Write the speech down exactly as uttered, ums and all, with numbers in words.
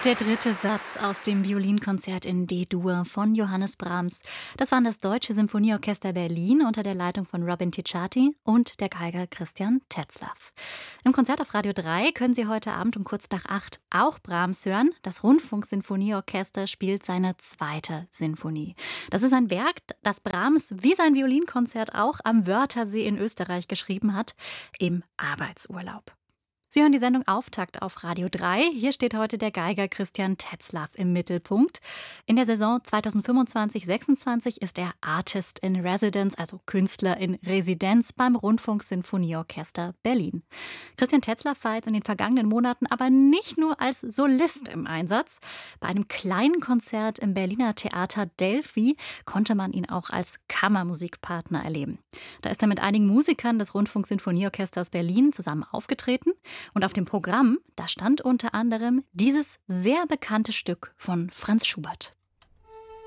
Der dritte Satz aus dem Violinkonzert in D-Dur von Johannes Brahms. Das waren das Deutsche Symphonieorchester Berlin unter der Leitung von Robin Ticciati und der Geiger Christian Tetzlaff. Im Konzert auf Radio drei können Sie heute Abend um kurz nach acht auch Brahms hören. Das Rundfunksinfonieorchester spielt seine zweite Sinfonie. Das ist ein Werk, das Brahms wie sein Violinkonzert auch am Wörthersee in Österreich geschrieben hat, im Arbeitsurlaub. Sie hören die Sendung Auftakt auf Radio drei. Hier steht heute der Geiger Christian Tetzlaff im Mittelpunkt. In der Saison zweitausendfünfundzwanzig sechsundzwanzig ist er Artist in Residence, also Künstler in Residenz beim Rundfunksinfonieorchester Berlin. Christian Tetzlaff war jetzt in den vergangenen Monaten aber nicht nur als Solist im Einsatz. Bei einem kleinen Konzert im Berliner Theater Delphi konnte man ihn auch als Kammermusikpartner erleben. Da ist er mit einigen Musikern des Rundfunksinfonieorchesters Berlin zusammen aufgetreten. Und auf dem Programm, da stand unter anderem dieses sehr bekannte Stück von Franz Schubert.